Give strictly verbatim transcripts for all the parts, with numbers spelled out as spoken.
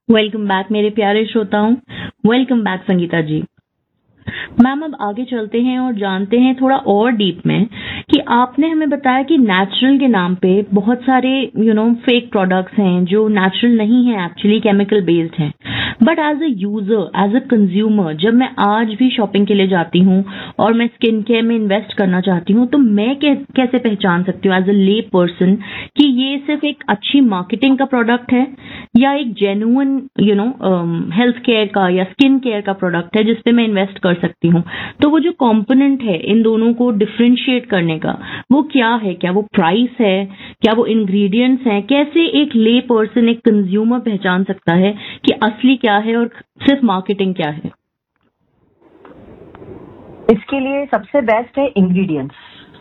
Welcome back मेरे प्यारे श्रोताओं। वेलकम बैक संगीता जी। मैम अब आगे चलते हैं और जानते हैं थोड़ा और डीप में कि आपने हमें बताया कि नेचुरल के नाम पे बहुत सारे यू नो फेक प्रोडक्ट्स हैं जो नेचुरल नहीं है, एक्चुअली केमिकल बेस्ड हैं। But as a user, as a consumer, जब मैं आज भी शॉपिंग के लिए जाती हूँ और मैं स्किन केयर में इन्वेस्ट करना चाहती हूँ, तो मैं कै, कैसे पहचान सकती हूँ एज अ ले पर्सन कि ये सिर्फ एक अच्छी मार्केटिंग का प्रोडक्ट है या एक genuine you know health care का या स्किन केयर का प्रोडक्ट है जिसपे मैं इन्वेस्ट कर सकती हूँ। तो वो जो कंपोनेंट है इन दोनों को डिफरेंशिएट करने का, वो क्या है? क्या वो प्राइस है? क्या वो इंग्रेडिएंट्स हैं? कैसे एक ले पर्सन, एक कंज्यूमर पहचान सकता है कि असली क्या है और सिर्फ मार्केटिंग क्या है? इसके लिए सबसे बेस्ट है इंग्रेडिएंट्स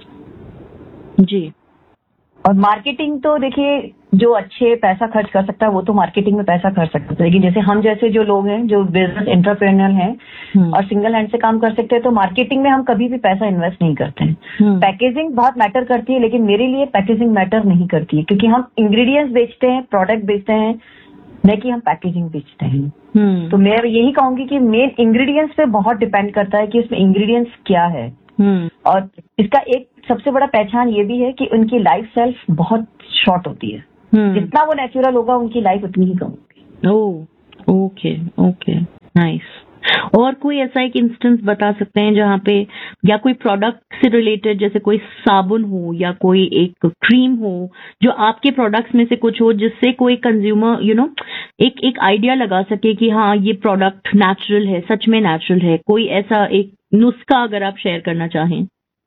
जी। और मार्केटिंग तो देखिए, जो अच्छे पैसा खर्च कर सकता है वो तो मार्केटिंग में पैसा खर्च सकता है, लेकिन जैसे हम जैसे जो लोग हैं जो बिजनेस एंटरप्रेन्योर हैं और सिंगल हैंड से काम कर सकते हैं, तो मार्केटिंग में हम कभी भी पैसा इन्वेस्ट नहीं करते हैं। पैकेजिंग बहुत मैटर करती है, लेकिन मेरे लिए पैकेजिंग मैटर नहीं करती है, क्योंकि हम इंग्रेडिएंट्स बेचते हैं, प्रोडक्ट बेचते हैं, न कि हम पैकेजिंग बेचते हैं। तो मैं यही कहूंगी कि मेन इंग्रेडिएंट्स पे बहुत डिपेंड करता है कि उसमें इंग्रेडिएंट्स क्या है। और इसका एक सबसे बड़ा पहचान ये भी है कि उनकी लाइफ सेल्फ बहुत शॉर्ट होती है। जितना वो नेचुरल होगा उनकी लाइफ उतनी ही कम होगी। ओह, ओके ओके, नाइस। और कोई ऐसा एक इंस्टेंस बता सकते हैं जहाँ पे या कोई प्रोडक्ट से रिलेटेड, जैसे कोई साबुन हो या कोई एक क्रीम हो जो आपके प्रोडक्ट्स में से कुछ हो, जिससे कोई कंज्यूमर यू नो एक एक आइडिया लगा सके कि हाँ ये प्रोडक्ट नेचुरल है, सच में नेचुरल है? कोई ऐसा एक नुस्खा अगर आप शेयर करना चाहें।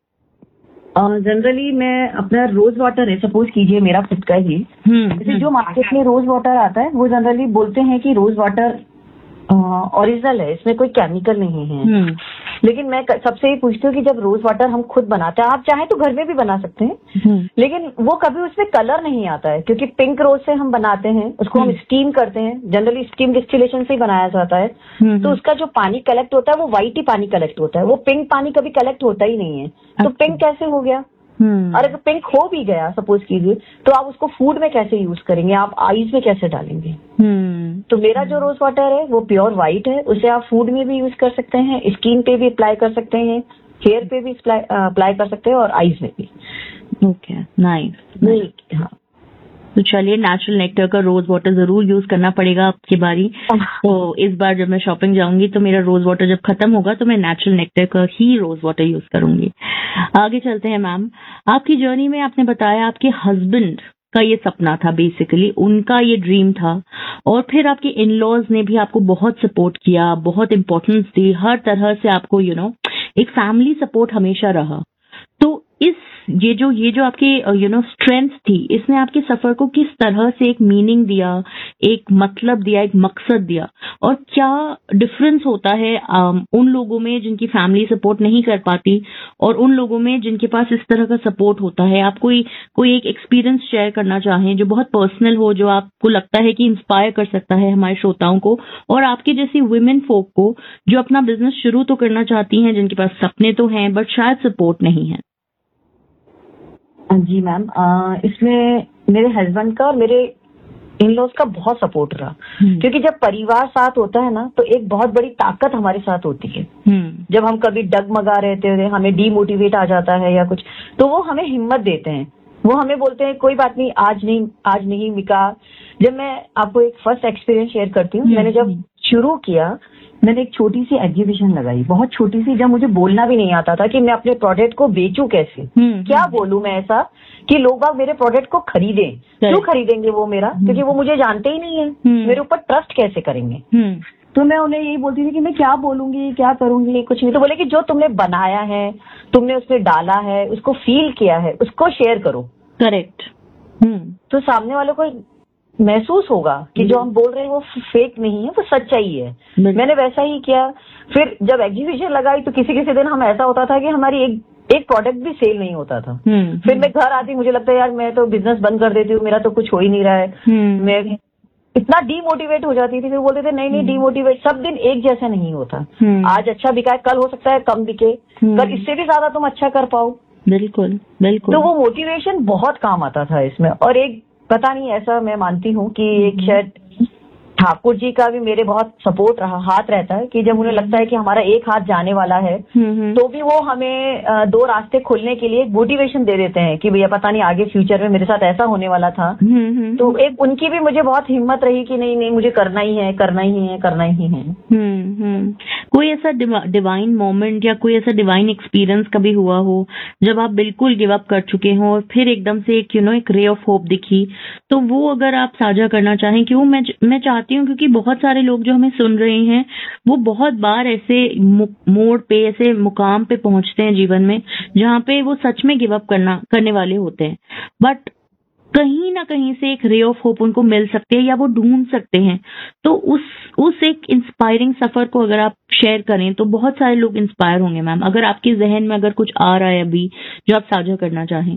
जनरली uh, मैं अपना रोज वाटर है, सपोज कीजिए मेरा खुद का ही, जैसे जो मार्केट में रोज वाटर आता है वो जनरली बोलते हैं कि रोज वाटर ओरिजिनल है, इसमें कोई केमिकल नहीं है। लेकिन मैं सबसे ही पूछती हूँ कि जब रोज वाटर हम खुद बनाते हैं, आप चाहें तो घर में भी बना सकते हैं, लेकिन वो कभी उसमें कलर नहीं आता है, क्योंकि पिंक रोज से हम बनाते हैं, उसको हम स्टीम करते हैं, जनरली स्टीम डिस्टिलेशन से ही बनाया जाता है। तो उसका जो पानी कलेक्ट होता है वो व्हाइट ही पानी कलेक्ट होता है, वो पिंक पानी कभी कलेक्ट होता ही नहीं है। तो पिंक कैसे हो गया? और अगर पिंक हो भी गया सपोज कीजिए, तो आप उसको फूड में कैसे यूज करेंगे, आप आईज में कैसे डालेंगे? तो मेरा जो रोज वाटर है वो प्योर व्हाइट है, उसे आप फूड में भी यूज कर सकते हैं, स्किन पे भी अप्लाई कर सकते हैं, हेयर पे भी अप्लाई कर सकते हैं और आईज में भी। Okay, nice. हाँ, तो चलिए, नेचुरल नेक्टर का रोज वाटर जरूर यूज करना पड़ेगा आपकी बारी। तो इस बार जब मैं शॉपिंग जाऊंगी तो मेरा रोज वाटर जब खत्म होगा तो मैं नेचुरल नेक्टर का ही रोज वाटर यूज करूंगी। आगे चलते हैं मैम। आपकी जर्नी में आपने बताया आपके हस्बैंड का ये सपना था, बेसिकली उनका ये ड्रीम था, और फिर आपके इन लॉज ने भी आपको बहुत सपोर्ट किया, बहुत इंपॉर्टेंस दी, हर तरह से आपको यू नो एक फैमिली सपोर्ट हमेशा रहा। तो इस ये जो ये जो आपके यू नो स्ट्रेंथ थी, इसने आपके सफर को किस तरह से एक मीनिंग दिया, एक मतलब दिया, एक मकसद दिया? और क्या डिफरेंस होता है um, उन लोगों में जिनकी फैमिली सपोर्ट नहीं कर पाती और उन लोगों में जिनके पास इस तरह का सपोर्ट होता है? आप कोई कोई एक एक्सपीरियंस शेयर करना चाहें जो बहुत पर्सनल हो, जो आपको लगता है कि इंस्पायर कर सकता है हमारे श्रोताओं को और आपकी जैसी वुमेन फोक को जो अपना बिजनेस शुरू तो करना चाहती हैं, जिनके पास सपने तो हैं बट शायद सपोर्ट नहीं है। जी मैम, इसमें मेरे हस्बैंड का और मेरे इन लॉज का बहुत सपोर्ट रहा, क्योंकि जब परिवार साथ होता है ना तो एक बहुत बड़ी ताकत हमारे साथ होती है। जब हम कभी डगमगा रहते हैं, हमें डीमोटिवेट आ जाता है या कुछ, तो वो हमें हिम्मत देते हैं, वो हमें बोलते हैं कोई बात नहीं, आज नहीं आज नहीं मिका। जब मैं आपको एक फर्स्ट एक्सपीरियंस शेयर करती हूँ, मैंने जब शुरू किया, मैंने एक छोटी सी एग्जीबिशन लगाई, बहुत छोटी सी, जब मुझे बोलना भी नहीं आता था कि मैं अपने प्रोडक्ट को बेचूं कैसे, क्या बोलूं मैं ऐसा कि लोग बाग मेरे प्रोडक्ट को खरीदें। क्यों खरीदेंगे वो मेरा? क्योंकि वो मुझे जानते ही नहीं है, मेरे ऊपर ट्रस्ट कैसे करेंगे? तो मैं उन्हें यही बोलती थी कि मैं क्या बोलूंगी, क्या करूंगी, कुछ नहीं। तो बोले कि जो तुमने बनाया है, तुमने उसमें डाला है, उसको फील किया है, उसको शेयर करो। करेक्ट। तो सामने वालों को महसूस होगा कि जो हम बोल रहे हैं वो फेक नहीं है, वो सच्चाई है। मैंने वैसा ही किया। फिर जब एग्जीबिशन लगाई तो किसी किसी दिन हम ऐसा होता था कि हमारी एक एक प्रोडक्ट भी सेल नहीं होता था। फिर मैं घर आती, मुझे लगता है यार मैं तो बिजनेस बंद कर देती हूँ, मेरा तो कुछ हो ही नहीं रहा है। मैं इतना डीमोटिवेट हो जाती थी। फिर बोलते थे नहीं नहीं डीमोटिवेट, सब दिन एक जैसा नहीं होता। आज अच्छा बिका है, कल हो सकता है कम बिके, कल इससे भी ज्यादा तुम अच्छा कर पाओ। बिल्कुल बिल्कुल। तो वो मोटिवेशन बहुत काम आता था इसमें। और एक पता नहीं, ऐसा मैं मानती हूँ कि एक शायद ठाकुर जी का भी मेरे बहुत सपोर्ट रहा, हाथ रहता है कि जब उन्हें लगता है कि हमारा एक हाथ जाने वाला है तो भी वो हमें दो रास्ते खोलने के लिए मोटिवेशन दे देते हैं कि भैया पता नहीं आगे फ्यूचर में मेरे साथ ऐसा होने वाला था। तो एक उनकी भी मुझे बहुत हिम्मत रही कि नहीं नहीं मुझे करना ही है करना ही है करना ही है। हम्म कोई ऐसा डिवाइन मोमेंट या कोई ऐसा डिवाइन एक्सपीरियंस कभी हुआ हो जब आप बिल्कुल गिव अप कर चुके हो और फिर एकदम से एक यू नो एक रे ऑफ होप दिखी, तो वो अगर आप साझा करना चाहें? क्यों मैं मैं चाहती हूँ क्योंकि बहुत सारे लोग जो हमें सुन रहे हैं वो बहुत बार ऐसे मोड़ पे ऐसे मुकाम पे पहुंचते हैं जीवन में जहाँ पे वो सच में गिव अप करना करने वाले होते हैं, बट कहीं ना कहीं से एक रे ऑफ होप उनको मिल सकती है या वो ढूंढ सकते हैं। तो उस उस एक इंस्पायरिंग सफर को अगर आप शेयर करें तो बहुत सारे लोग इंस्पायर होंगे मैम। अगर आपके जहन में अगर कुछ आ रहा है अभी जो आप साझा करना चाहें।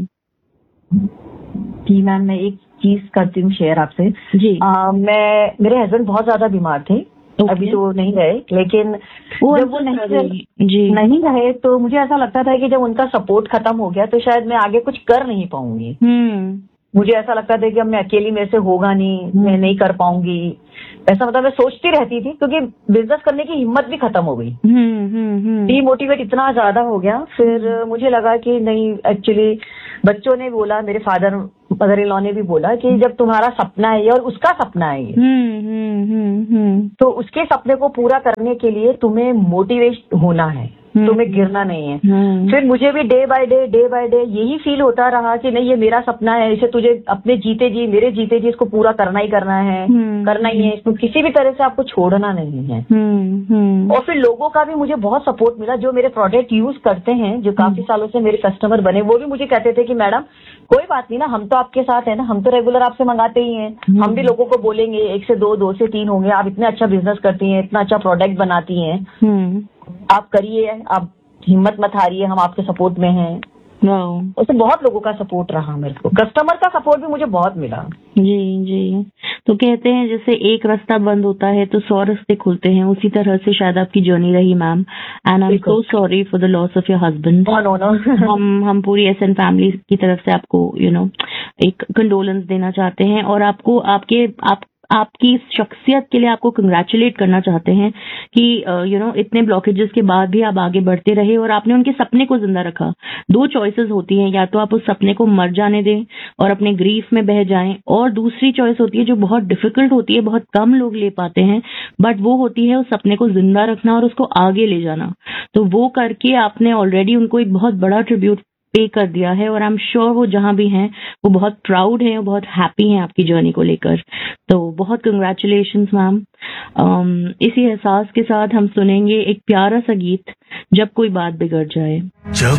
जी मैम, मैं एक चीज करती हूँ शेयर आपसे। जी आ, मैं मेरे हस्बैंड बहुत ज्यादा बीमार थे। okay. अभी तो नहीं रहे, लेकिन वो जब वो नहीं रहे, जी नहीं रहे तो मुझे ऐसा लगता था कि जब उनका सपोर्ट खत्म हो गया तो शायद मैं आगे कुछ कर नहीं पाऊंगी। हम्म मुझे ऐसा लगता था कि अब मैं अकेली मेरे से होगा नहीं, मैं नहीं कर पाऊंगी, ऐसा मतलब मैं सोचती रहती थी क्योंकि बिजनेस करने की हिम्मत भी खत्म हो गई। डीमोटिवेट इतना ज्यादा हो गया। फिर मुझे लगा कि नहीं, एक्चुअली बच्चों ने बोला, मेरे फादर मदर इन लॉ ने भी बोला कि जब तुम्हारा सपना है ये और उसका सपना है ये, तो उसके सपने को पूरा करने के लिए तुम्हें मोटिवेट होना है, तुम्हें गिरना नहीं है। फिर मुझे भी day by day day by day यही फील होता रहा कि नहीं ये मेरा सपना है, इसे तुझे अपने जीते जी मेरे जीते जी इसको पूरा करना ही करना है, करना ही है, इसको किसी भी तरह से आपको छोड़ना नहीं है। और फिर लोगों का भी मुझे बहुत सपोर्ट मिला जो मेरे प्रोडक्ट यूज करते हैं, जो काफी सालों से मेरे कस्टमर बने, वो भी मुझे कहते थे कि मैडम कोई बात नहीं ना, हम तो आपके साथ है ना, हम तो रेगुलर आपसे मंगाते ही हैं, हम भी लोगों को बोलेंगे एक से दो, दो से तीन होंगे, आप इतना अच्छा बिजनेस करती हैं, इतना अच्छा प्रोडक्ट बनाती हैं, आप करिए, आप हिम्मत मत हारिए, हम आपके सपोर्ट में हैं। उससे बहुत लोगों का सपोर्ट रहा, मेरे को कस्टमर का सपोर्ट भी मुझे बहुत मिला। जी जी, तो कहते हैं जैसे एक रास्ता बंद होता है तो सौ रास्ते खुलते हैं, उसी तरह से शायद आपकी जर्नी रही ma'am. And I am so sorry for the loss of your husband. No no हम हम पूरी एस एन फैमिली की तरफ से आपको यू you नो know, एक कंडोलेंस देना चाहते हैं और आपको आपके आप आपकी शख्सियत के लिए आपको कंग्रेचुलेट करना चाहते हैं कि यू नो इतने ब्लॉकेजेस के बाद भी आप आगे बढ़ते रहे और आपने उनके सपने को जिंदा रखा। दो चॉइसेस होती हैं, या तो आप उस सपने को मर जाने दें और अपने ग्रीफ में बह जाएं, और दूसरी चॉइस होती है जो बहुत डिफिकल्ट होती है, बहुत कम लोग ले पाते हैं, बट वो होती है उस सपने को जिंदा रखना और उसको आगे ले जाना। तो वो करके आपने ऑलरेडी उनको एक बहुत बड़ा ट्रिब्यूट पे कर दिया है और आई एम श्योर वो जहां भी हैं वो बहुत प्राउड हैं, वो बहुत हैप्पी हैं आपकी जर्नी को लेकर। तो बहुत कंग्रेचुलेशंस मैम। इसी एहसास के साथ हम सुनेंगे एक प्यारा सा गीत, जब कोई बात बिगड़ जाए।